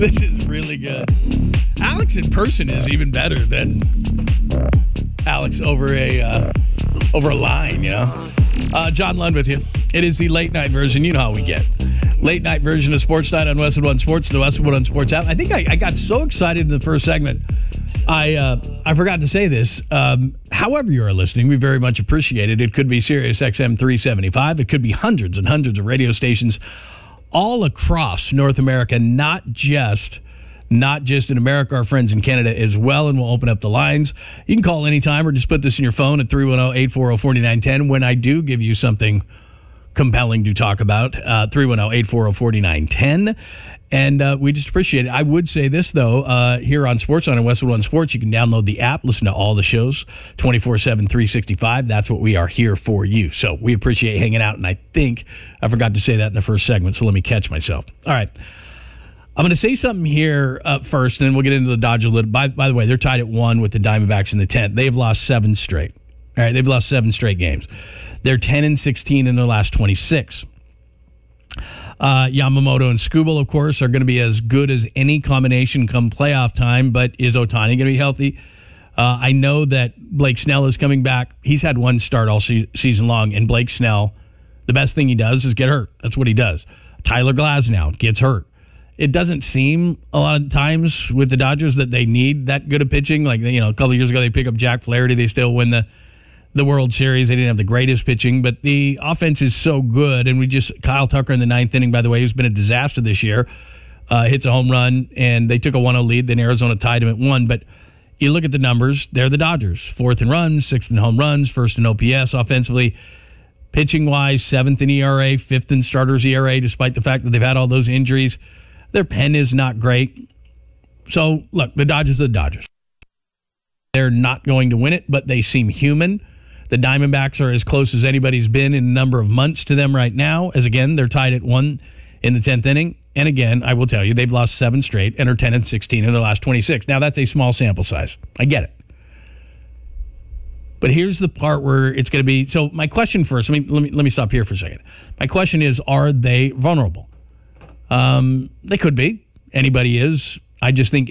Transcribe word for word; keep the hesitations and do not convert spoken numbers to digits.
This is really good. Alex in person is even better than Alex over a uh, over a line, you know. Uh, John Lund with you. It is the late night version. You know how we get. Late night version of Sports Night on Westwood One Sports, the Westwood One Sports app. I think I, I got so excited in the first segment, I uh, I forgot to say this. Um, however you are listening, we very much appreciate it. It could be Sirius X M three seventy-five. It could be hundreds and hundreds of radio stations all across North America, not just not just in America, our friends in Canada as well, and we'll open up the lines. You can call anytime or just put this in your phone at three one zero, eight four zero, four nine one zero when I do give you something compelling to talk about, uh, three one zero, eight four zero, four nine one zero. And uh, we just appreciate it. I would say this, though, uh, here on Sports on Westwood One Sports, you can download the app, listen to all the shows, twenty-four seven, three sixty-five. That's what we are here for you. So we appreciate hanging out, and I think I forgot to say that in the first segment, so let me catch myself. All right. I'm going to say something here uh, first, and then we'll get into the Dodgers a little. By, by the way, they're tied at one with the Diamondbacks in the tenth. They've lost seven straight. All right, they've lost seven straight games. They're ten and sixteen in their last twenty-six. Uh, Yamamoto and Skubal, of course, are going to be as good as any combination come playoff time, but is Ohtani going to be healthy? Uh, I know that Blake Snell is coming back. He's had one start all se- season long, and Blake Snell, the best thing he does is get hurt. That's what he does. Tyler Glasnow gets hurt. It doesn't seem a lot of times with the Dodgers that they need that good of pitching. Like, you know, a couple of years ago, they pick up Jack Flaherty. They still win the the World Series. They didn't have the greatest pitching, but the offense is so good. And we just, Kyle Tucker in the ninth inning, by the way, who's been a disaster this year, uh, hits a home run, and they took a one oh lead. Then Arizona tied him at one. But you look at the numbers, they're the Dodgers. Fourth in runs, sixth in home runs, first in O P S offensively. Pitching-wise, seventh in E R A, fifth in starters E R A, despite the fact that they've had all those injuries. Their pen is not great. So, look, the Dodgers are the Dodgers. They're not going to win it, but they seem human. The Diamondbacks are as close as anybody's been in a number of months to them right now, as, again, they're tied at one in the tenth inning. And, again, I will tell you, they've lost seven straight and are ten and sixteen in their last twenty-six. Now, that's a small sample size. I get it. But here's the part where it's going to be. So, my question first, let me, let me, let me stop here for a second. My question is, are they vulnerable? Um, they could be. Anybody is. I just think